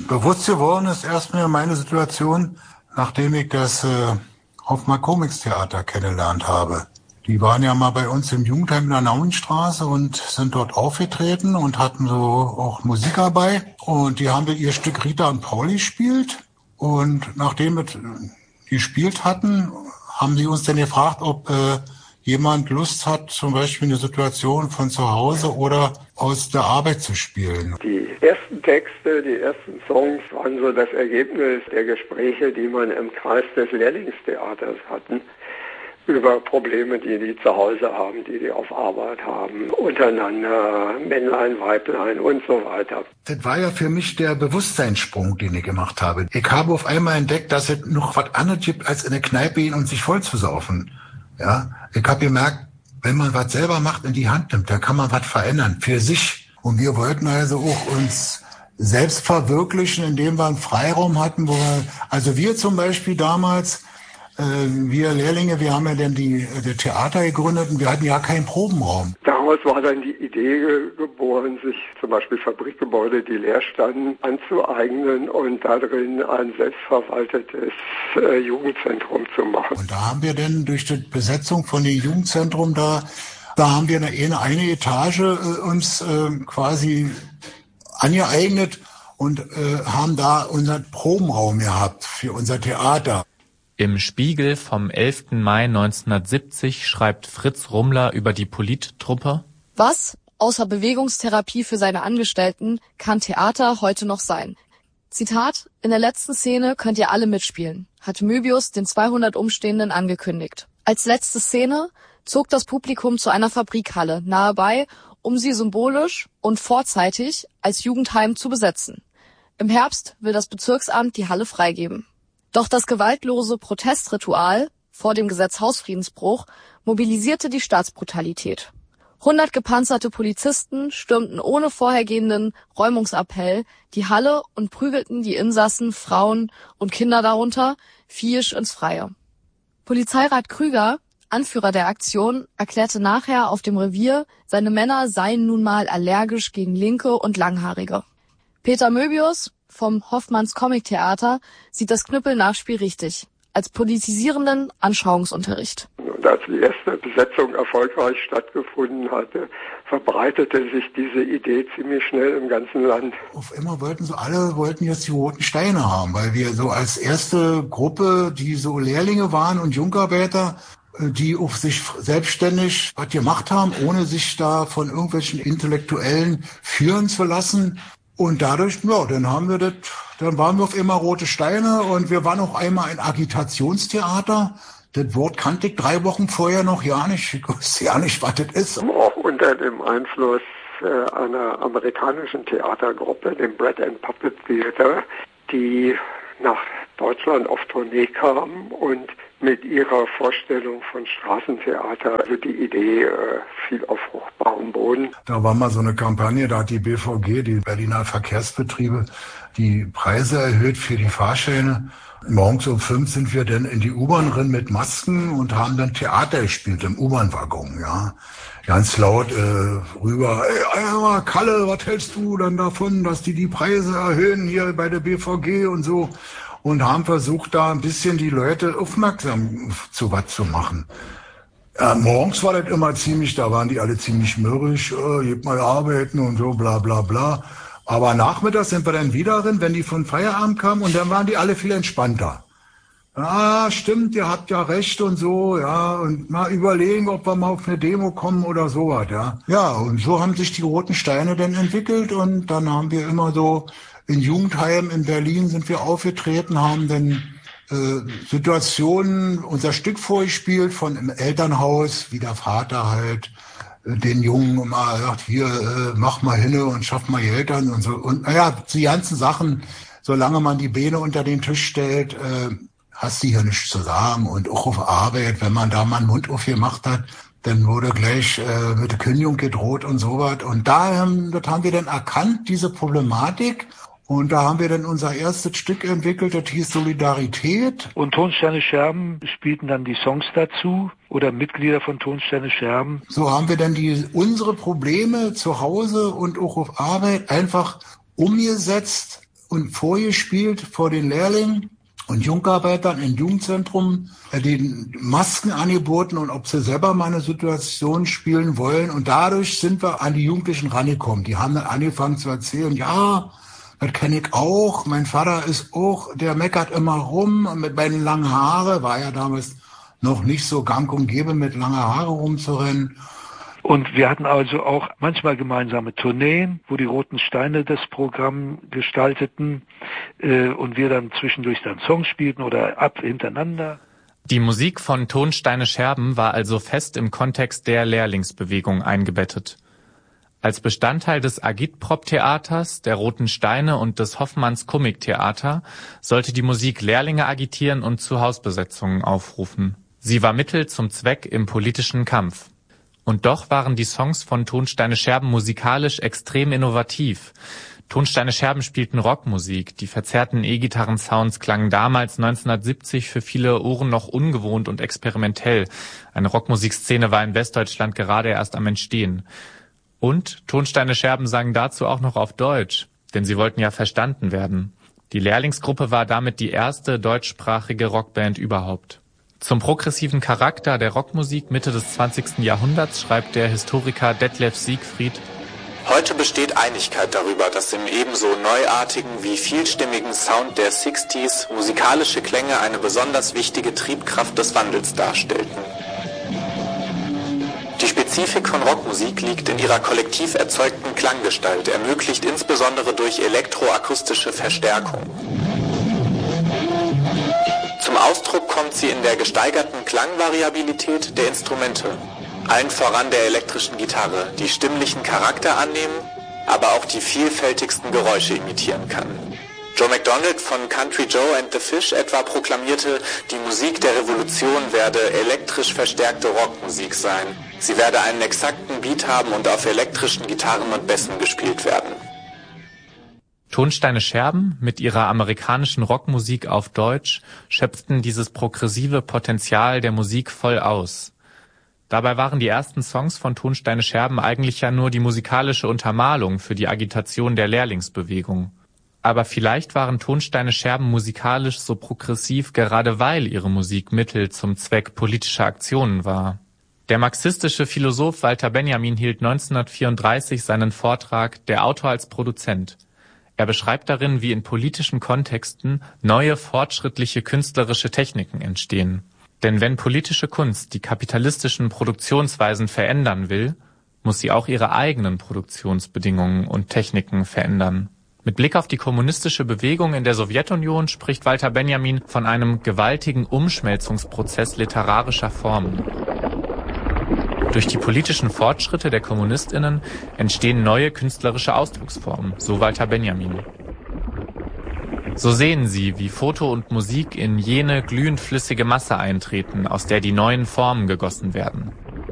bewusst geworden ist erstmal meine Situation, nachdem ich das Hoffmann Comics Theater kennengelernt habe. Die waren ja mal bei uns im Jugendheim in der Nauenstraße und sind dort aufgetreten und hatten so auch Musik dabei. Und die haben ihr Stück Rita und Pauli gespielt. Und nachdem wir gespielt hatten, haben sie uns dann gefragt, ob jemand Lust hat, zum Beispiel eine Situation von zu Hause oder aus der Arbeit zu spielen. Die ersten Texte, die ersten Songs waren so das Ergebnis der Gespräche, die man im Kreis des Lehrlingstheaters hatten, über Probleme, die zu Hause haben, die auf Arbeit haben, untereinander, Männlein, Weiblein und so weiter. Das war ja für mich der Bewusstseinssprung, den ich gemacht habe. Ich habe auf einmal entdeckt, dass es noch was anderes gibt, als in eine Kneipe gehen und sich voll zu saufen. Ja, ich habe gemerkt, wenn man was selber macht, in die Hand nimmt, dann kann man was verändern für sich. Und wir wollten also auch uns selbst verwirklichen, indem wir einen Freiraum hatten, also wir zum Beispiel damals, wir Lehrlinge, wir haben ja dann das Theater gegründet und wir hatten ja keinen Probenraum. Daraus war dann die Idee geboren, sich zum Beispiel Fabrikgebäude, die leer standen, anzueignen und da drin ein selbstverwaltetes Jugendzentrum zu machen. Und da haben wir dann durch die Besetzung von dem Jugendzentrum da haben wir eine Etage uns quasi angeeignet und haben da unseren Probenraum gehabt für unser Theater. Im Spiegel vom 11. Mai 1970 schreibt Fritz Rummler über die Polittruppe: Was, außer Bewegungstherapie für seine Angestellten, kann Theater heute noch sein? Zitat: In der letzten Szene könnt ihr alle mitspielen, hat Möbius den 200 Umstehenden angekündigt. Als letzte Szene zog das Publikum zu einer Fabrikhalle nahe bei, um sie symbolisch und vorzeitig als Jugendheim zu besetzen. Im Herbst will das Bezirksamt die Halle freigeben. Doch das gewaltlose Protestritual vor dem Gesetz Hausfriedensbruch mobilisierte die Staatsbrutalität. 100 gepanzerte Polizisten stürmten ohne vorhergehenden Räumungsappell die Halle und prügelten die Insassen, Frauen und Kinder darunter, viehisch ins Freie. Polizeirat Krüger, Anführer der Aktion, erklärte nachher auf dem Revier, seine Männer seien nun mal allergisch gegen Linke und Langhaarige. Peter Möbius vom Hoffmanns Comic Theater sieht das Knüppel-Nachspiel richtig, als politisierenden Anschauungsunterricht. Und als die erste Besetzung erfolgreich stattgefunden hatte, verbreitete sich diese Idee ziemlich schnell im ganzen Land. Auf immer wollten jetzt die roten Steine haben, weil wir so als erste Gruppe, die so Lehrlinge waren und Jungarbeiter, die auf sich selbstständig was gemacht haben, ohne sich da von irgendwelchen Intellektuellen führen zu lassen. Und dadurch, ja, dann waren wir auf immer rote Steine und wir waren auch einmal ein Agitationstheater. Das Wort kannte ich 3 Wochen vorher noch ja nicht. Ich wusste ja nicht, was das ist. Auch unter dem Einfluss einer amerikanischen Theatergruppe, dem Bread and Puppet Theater, die nach Deutschland auf Tournee kam und mit ihrer Vorstellung von Straßentheater, also die Idee fiel auf fruchtbaren Boden. Da war mal so eine Kampagne, da hat die BVG, die Berliner Verkehrsbetriebe, die Preise erhöht für die Fahrscheine. Morgens um 5 sind wir dann in die U-Bahn rein mit Masken und haben dann Theater gespielt im U-Bahn-Waggon, ja. Ganz laut rüber, ey, Kalle, was hältst du dann davon, dass die Preise erhöhen hier bei der BVG und so? Und haben versucht, da ein bisschen die Leute aufmerksam zu was zu machen. Morgens war das immer da waren die alle ziemlich mürrisch, geht mal arbeiten und so, bla bla bla. Aber nachmittags sind wir dann wieder drin, wenn die von Feierabend kamen und dann waren die alle viel entspannter. Ah, stimmt, ihr habt ja recht und so, ja, und mal überlegen, ob wir mal auf eine Demo kommen oder sowas, ja. Ja, und so haben sich die roten Steine dann entwickelt und dann haben wir immer so in Jugendheimen in Berlin sind wir aufgetreten, haben dann Situationen, unser Stück vorgespielt von im Elternhaus, wie der Vater halt den Jungen immer sagt, hier, mach mal hin und schaff mal Geld an und so. Und naja, die ganzen Sachen, solange man die Beine unter den Tisch stellt, hast du hier nichts zu sagen. Und auch auf Arbeit, wenn man da mal einen Mund aufgemacht hat, dann wurde gleich mit der Kündigung gedroht und sowas. Und das haben wir dann erkannt, diese Problematik. Und da haben wir dann unser erstes Stück entwickelt, das hieß Solidarität. Und Tonsteine Scherben spielten dann die Songs dazu oder Mitglieder von Tonsteine Scherben. So haben wir dann unsere Probleme zu Hause und auch auf Arbeit einfach umgesetzt und vorgespielt vor den Lehrlingen und Jungarbeitern im Jugendzentrum, den Masken angeboten und ob sie selber mal eine Situation spielen wollen. Und dadurch sind wir an die Jugendlichen rangekommen. Die haben dann angefangen zu erzählen, ja, das kenne ich auch. Mein Vater ist auch, der meckert immer rum mit meinen langen Haare. War ja damals noch nicht so gang und gäbe, mit langen Haare rumzurennen. Und wir hatten also auch manchmal gemeinsame Tourneen, wo die Roten Steine das Programm gestalteten und wir dann zwischendurch dann Songs spielten oder hintereinander. Die Musik von Tonsteine Scherben war also fest im Kontext der Lehrlingsbewegung eingebettet. Als Bestandteil des Agitprop-Theaters, der Roten Steine und des Hoffmanns Komiktheater sollte die Musik Lehrlinge agitieren und zu Hausbesetzungen aufrufen. Sie war Mittel zum Zweck im politischen Kampf. Und doch waren die Songs von Tonsteine Scherben musikalisch extrem innovativ. Tonsteine Scherben spielten Rockmusik. Die verzerrten E-Gitarren-Sounds klangen damals 1970 für viele Ohren noch ungewohnt und experimentell. Eine Rockmusikszene war in Westdeutschland gerade erst am Entstehen. Und Tonsteine Scherben sangen dazu auch noch auf Deutsch, denn sie wollten ja verstanden werden. Die Lehrlingsgruppe war damit die erste deutschsprachige Rockband überhaupt. Zum progressiven Charakter der Rockmusik Mitte des 20. Jahrhunderts schreibt der Historiker Detlef Siegfried: Heute besteht Einigkeit darüber, dass im ebenso neuartigen wie vielstimmigen Sound der 60s musikalische Klänge eine besonders wichtige Triebkraft des Wandels darstellten. Die Spezifik von Rockmusik liegt in ihrer kollektiv erzeugten Klanggestalt, ermöglicht insbesondere durch elektroakustische Verstärkung. Zum Ausdruck kommt sie in der gesteigerten Klangvariabilität der Instrumente, allen voran der elektrischen Gitarre, die stimmlichen Charakter annehmen, aber auch die vielfältigsten Geräusche imitieren kann. Joe McDonald von Country Joe and the Fish etwa proklamierte, die Musik der Revolution werde elektrisch verstärkte Rockmusik sein. Sie werde einen exakten Beat haben und auf elektrischen Gitarren und Bässen gespielt werden. Tonsteine Scherben mit ihrer amerikanischen Rockmusik auf Deutsch schöpften dieses progressive Potenzial der Musik voll aus. Dabei waren die ersten Songs von Tonsteine Scherben eigentlich ja nur die musikalische Untermalung für die Agitation der Lehrlingsbewegung. Aber vielleicht waren Tonsteine Scherben musikalisch so progressiv, gerade weil ihre Musik Mittel zum Zweck politischer Aktionen war. Der marxistische Philosoph Walter Benjamin hielt 1934 seinen Vortrag »Der Autor als Produzent«. Er beschreibt darin, wie in politischen Kontexten neue, fortschrittliche künstlerische Techniken entstehen. Denn wenn politische Kunst die kapitalistischen Produktionsweisen verändern will, muss sie auch ihre eigenen Produktionsbedingungen und Techniken verändern. Mit Blick auf die kommunistische Bewegung in der Sowjetunion spricht Walter Benjamin von einem gewaltigen Umschmelzungsprozess literarischer Formen. Durch die politischen Fortschritte der KommunistInnen entstehen neue künstlerische Ausdrucksformen, so Walter Benjamin. So sehen sie, wie Foto und Musik in jene glühend flüssige Masse eintreten, aus der die neuen Formen gegossen werden.